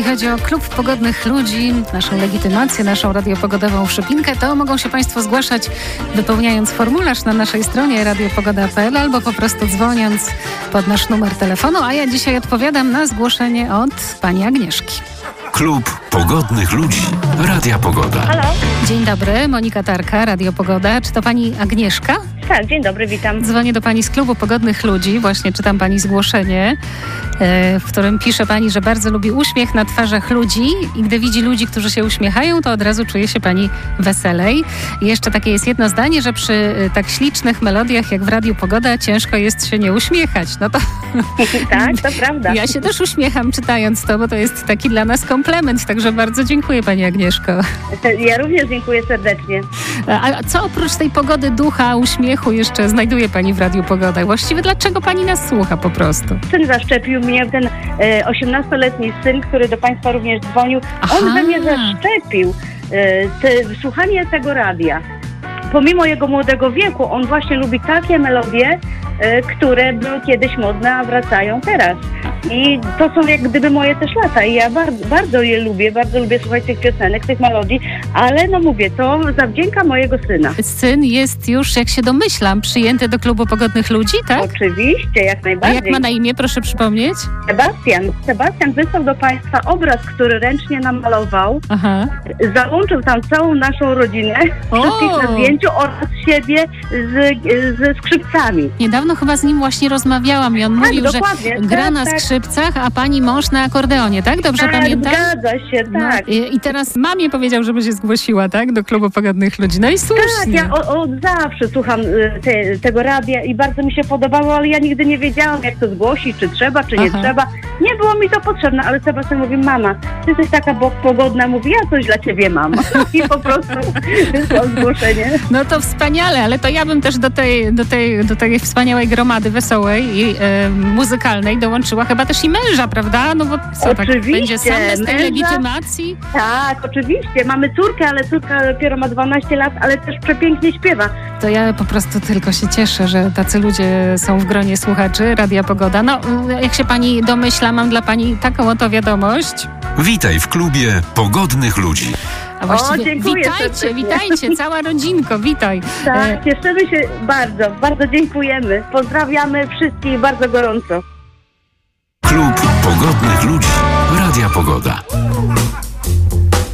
Jeśli chodzi o klub pogodnych ludzi, naszą legitymację, naszą radiopogodową przypinkę, to mogą się Państwo zgłaszać, wypełniając formularz na naszej stronie radiopogoda.pl albo po prostu dzwoniąc pod nasz numer telefonu, a ja dzisiaj odpowiadam na zgłoszenie od pani Agnieszki. Klub pogodnych ludzi. Radia Pogoda. Halo? Dzień dobry, Monika Tarka, Radio Pogoda. Czy to pani Agnieszka? Tak, dzień dobry, witam. Dzwonię do pani z klubu pogodnych ludzi. Właśnie czytam pani zgłoszenie, w którym pisze pani, że bardzo lubi uśmiech na twarzach ludzi i gdy widzi ludzi, którzy się uśmiechają, to od razu czuje się pani weselej. I jeszcze takie jest jedno zdanie, że przy tak ślicznych melodiach jak w Radiu Pogoda ciężko jest się nie uśmiechać. No to Tak, to prawda. ja się też uśmiecham czytając to, bo to jest taki dla nas komplement. Także bardzo dziękuję pani Agnieszko. Ja również dziękuję serdecznie. A co oprócz tej pogody ducha, uśmiechu jeszcze znajduje pani w Radiu Pogoda? Właściwie dlaczego pani nas słucha po prostu? Syn zaszczepił mnie, ten 18-letni syn, który do Państwa również dzwonił. Aha. On we mnie zaszczepił słuchanie tego radia. Pomimo jego młodego wieku, on właśnie lubi takie melodie, które były kiedyś modne, a wracają teraz. I to są jak gdyby moje też lata i ja bardzo je lubię, bardzo lubię słuchać tych piosenek, tych melodii, ale no mówię, to zawdzięka mojego syna. Syn jest już, jak się domyślam, przyjęty do klubu pogodnych ludzi, tak? Oczywiście, jak A najbardziej. jak ma na imię, proszę przypomnieć? Sebastian wysłał do Państwa obraz, który ręcznie namalował. Aha. Załączył tam całą naszą rodzinę, wszystkich na zdjęciu oraz siebie ze skrzypcami. Niedawno chyba z nim właśnie rozmawiałam i on mówił, dokładnie, że gra tak, na tak. skrzypcach, a pani mąż na akordeonie, tak? Dobrze Tak, pamiętam? zgadza się, tak. No, i teraz mamie powiedział, żeby się zgłosiła, tak? Do klubu pogodnych ludzi. No i słusznie. Tak, ja od zawsze słucham tego radia i bardzo mi się podobało, ale ja nigdy nie wiedziałam, jak to zgłosić, czy trzeba, czy nie Aha. trzeba. Nie było mi to potrzebne, ale Sebastian mówi, mama, ty jesteś taka pogodna, mówi, ja coś dla ciebie mam. I po prostu wysłał zgłoszenie. No to wspaniale, ale to ja bym też do tej wspaniałej gromady wesołej i muzykalnej dołączyła chyba też i męża, prawda? No bo co, tak Oczywiście, będzie sam bez tej męża. legitymacji? Tak, oczywiście. Mamy córkę, ale córka dopiero ma 12 lat, ale też przepięknie śpiewa. To ja po prostu tylko się cieszę, że tacy ludzie są w gronie słuchaczy Radia Pogoda. No, jak się pani domyśla, mam dla pani taką oto wiadomość. Witaj w klubie pogodnych ludzi. A właściwie dziękuję witajcie, serdecznie. witajcie, cała rodzinko, witaj. Tak, cieszymy się bardzo, bardzo dziękujemy. Pozdrawiamy wszystkich bardzo gorąco. Klub pogodnych ludzi. Radia Pogoda.